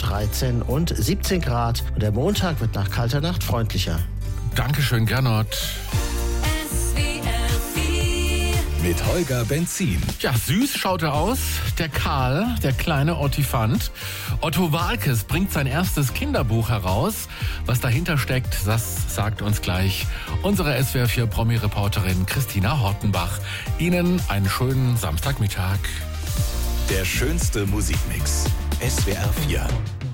13 und 17 Grad. Und der Montag wird nach kalter Nacht freundlicher. Dankeschön, Gernot. Mit Holger Benzin. Ja, süß schaut er aus. Der Karl, der kleine Ottifant. Otto Waalkes bringt sein erstes Kinderbuch heraus. Was dahinter steckt, das sagt uns gleich unsere SWR4 Promi-Reporterin Christina Hortenbach. Ihnen einen schönen Samstagmittag. Der schönste Musikmix. SWR4.